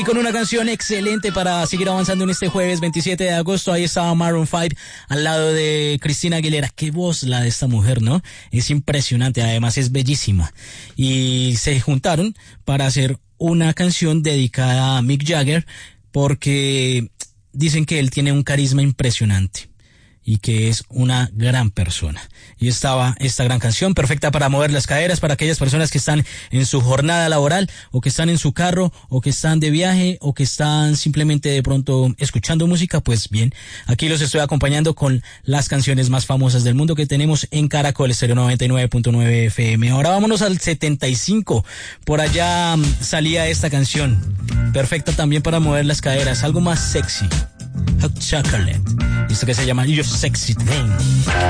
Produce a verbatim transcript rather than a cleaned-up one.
Y con una canción excelente para seguir avanzando en este jueves veintisiete de agosto, ahí estaba Maroon cinco al lado de Cristina Aguilera. Qué voz la de esta mujer, ¿no? Es impresionante, además es bellísima. Y se juntaron para hacer una canción dedicada a Mick Jagger porque dicen que él tiene un carisma impresionante y que es una gran persona. Y estaba esta gran canción perfecta para mover las caderas para aquellas personas que están en su jornada laboral o que están en su carro o que están de viaje o que están simplemente de pronto escuchando música. Pues bien, aquí los estoy acompañando con las canciones más famosas del mundo que tenemos en Caracol Estéreo noventa y nueve punto nueve F M. Ahora vámonos al setenta y cinco. Por allá um, salía esta canción perfecta también para mover las caderas, algo más sexy. Hot Chocolate. Esto que se llama You're Sexy Thing.